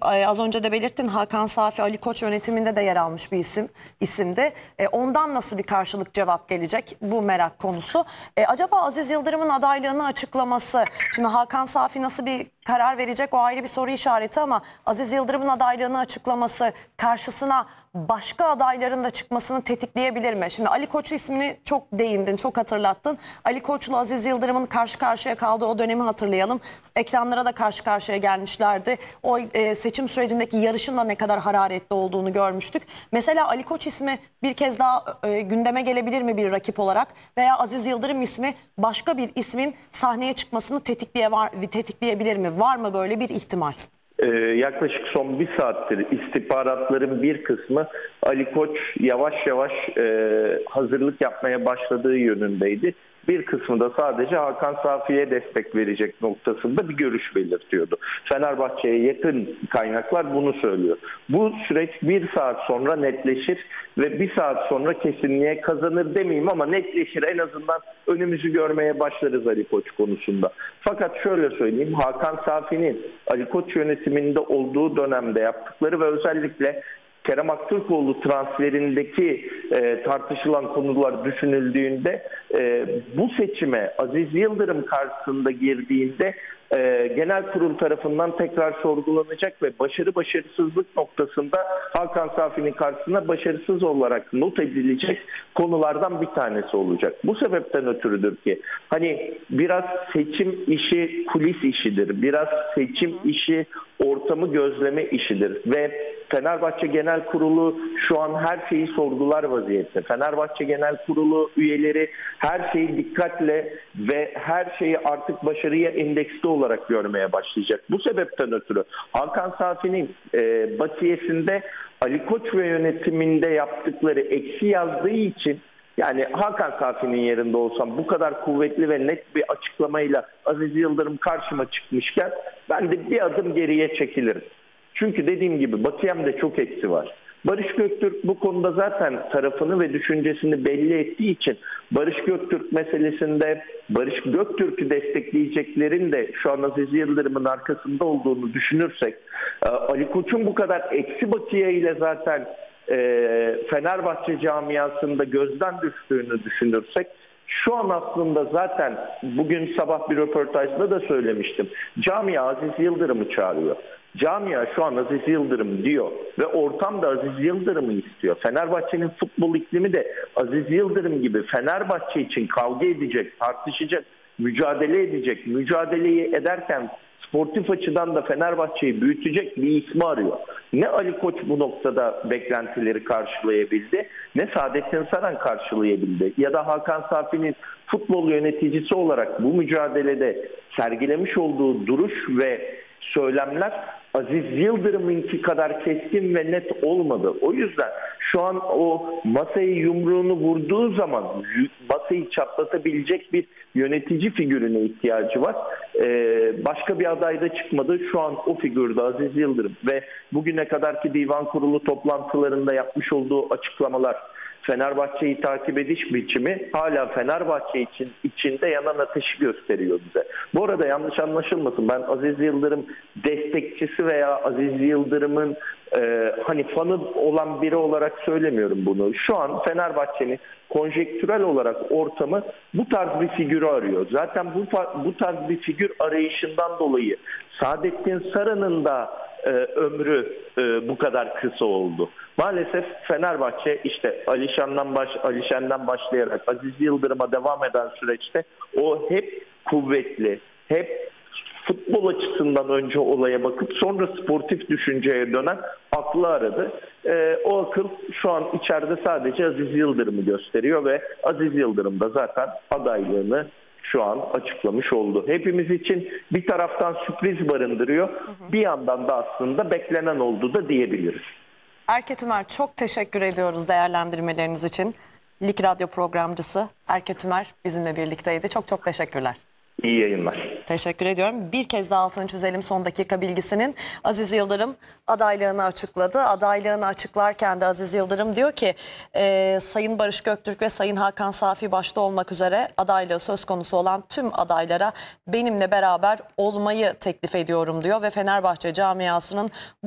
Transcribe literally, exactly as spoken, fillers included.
e, az önce de belirttin, Hakan Safi Ali Koç yönetiminde de yer almış bir isim isimdi. E, ondan nasıl bir karşılık cevap gelecek, bu merak konusu. E, acaba Aziz Yıldırım'ın adaylığını açıklaması, şimdi Hakan Safi nasıl bir karar verecek, o ayrı bir soru işareti, ama Aziz Yıldırım'ın adaylığını açıklaması karşısına başka adayların da çıkmasını tetikleyebilir mi? Şimdi Ali Koç ismini çok değindin, çok hatırlattın. Ali Koç'la Aziz Yıldırım'ın karşı karşıya kaldığı o dönemi hatırlayalım. Ekranlara da karşı karşıya gelmişlerdi. O e, seçim sürecindeki yarışın da ne kadar hararetli olduğunu görmüştük. Mesela Ali Koç ismi bir kez daha e, gündeme gelebilir mi bir rakip olarak? Veya Aziz Yıldırım ismi başka bir ismin sahneye çıkmasını tetikleye var, tetikleyebilir mi? Var mı böyle bir ihtimal? Ee, yaklaşık son bir saattir istihbaratların bir kısmı Ali Koç yavaş yavaş e, hazırlık yapmaya başladığı yönündeydi. Bir kısmı da sadece Hakan Safi'ye destek verecek noktasında bir görüş belirtiyordu. Fenerbahçe'ye yakın kaynaklar bunu söylüyor. Bu süreç bir saat sonra netleşir ve bir saat sonra kesinliğe kazanır demeyeyim ama netleşir. En azından önümüzü görmeye başlarız Ali Koç konusunda. Fakat şöyle söyleyeyim, Hakan Safi'nin Ali Koç yönetiminde olduğu dönemde yaptıkları ve özellikle Kerem Aktürkoğlu transferindeki e, tartışılan konular düşünüldüğünde e, bu seçime Aziz Yıldırım karşısında girdiğinde e, genel kurul tarafından tekrar sorgulanacak ve başarı başarısızlık noktasında Hakan Safi'nin karşısına başarısız olarak not edilecek konulardan bir tanesi olacak. Bu sebepten ötürüdür ki hani biraz seçim işi kulis işidir, biraz seçim işi ortamı gözleme işidir ve Fenerbahçe Genel Kurulu şu an her şeyi sorgular vaziyette. Fenerbahçe Genel Kurulu üyeleri her şeyi dikkatle ve her şeyi artık başarıya endeksli olarak görmeye başlayacak. Bu sebepten ötürü Hakan Safi'nin e, basiyesinde Ali Koç ve yönetiminde yaptıkları eksi yazdığı için, yani Hakan Safi'nin yerinde olsam bu kadar kuvvetli ve net bir açıklamayla Aziz Yıldırım karşıma çıkmışken ben de bir adım geriye çekilirim. Çünkü dediğim gibi Batıyem'de çok eksi var. Barış Göktürk bu konuda zaten tarafını ve düşüncesini belli ettiği için Barış Göktürk meselesinde Barış Göktürk'ü destekleyeceklerin de şu an Aziz Yıldırım'ın arkasında olduğunu düşünürsek, Ali Koç'un bu kadar eksi Batıya ile zaten Fenerbahçe camiasında gözden düştüğünü düşünürsek, şu an aslında zaten bugün sabah bir röportajda da söylemiştim. Camia Aziz Yıldırım'ı çağırıyor. Camia şu an Aziz Yıldırım diyor ve ortam da Aziz Yıldırım'ı istiyor. Fenerbahçe'nin futbol iklimi de Aziz Yıldırım gibi Fenerbahçe için kavga edecek, tartışacak, mücadele edecek. Mücadeleyi ederken sportif açıdan da Fenerbahçe'yi büyütecek bir ismi arıyor. Ne Ali Koç bu noktada beklentileri karşılayabildi, ne Saadettin Saran karşılayabildi. Ya da Hakan Safi'nin futbol yöneticisi olarak bu mücadelede sergilemiş olduğu duruş ve söylemler Aziz Yıldırım'ınki kadar keskin ve net olmadı. O yüzden şu an o masayı yumruğunu vurduğu zaman masayı çatlatabilecek bir yönetici figürüne ihtiyacı var. Ee, başka bir aday da çıkmadı. Şu an o figürde Aziz Yıldırım ve bugüne kadarki divan kurulu toplantılarında yapmış olduğu açıklamalar, Fenerbahçe'yi takip ediş biçimi hala Fenerbahçe için içinde yanan ateşi gösteriyor bize. Bu arada yanlış anlaşılmasın, ben Aziz Yıldırım destekçisi veya Aziz Yıldırım'ın e, hani fanı olan biri olarak söylemiyorum bunu. Şu an Fenerbahçe'nin konjektürel olarak ortamı bu tarz bir figürü arıyor. Zaten bu, bu tarz bir figür arayışından dolayı Saadettin Saran'ın da e, ömrü e, bu kadar kısa oldu. Maalesef Fenerbahçe işte Alişan'dan baş, Alişan'dan başlayarak Aziz Yıldırım'a devam eden süreçte o hep kuvvetli, hep futbol açısından önce olaya bakıp sonra sportif düşünceye dönen aklı aradı. Ee, o akıl şu an içeride sadece Aziz Yıldırım'ı gösteriyor ve Aziz Yıldırım da zaten adaylığını şu an açıklamış oldu. Hepimiz için bir taraftan sürpriz barındırıyor, hı hı. bir yandan da aslında beklenen oldu da diyebiliriz. Erket Ümer, çok teşekkür ediyoruz değerlendirmeleriniz için. Lig Radyo programcısı Erket Ümer bizimle birlikteydi. Çok çok teşekkürler. İyi yayınlar. Teşekkür ediyorum. Bir kez daha altını çizelim son dakika bilgisinin. Aziz Yıldırım adaylığını açıkladı. Adaylığını açıklarken de Aziz Yıldırım diyor ki e, Sayın Barış Göktürk ve Sayın Hakan Safi başta olmak üzere adaylığı söz konusu olan tüm adaylara benimle beraber olmayı teklif ediyorum diyor ve Fenerbahçe camiasının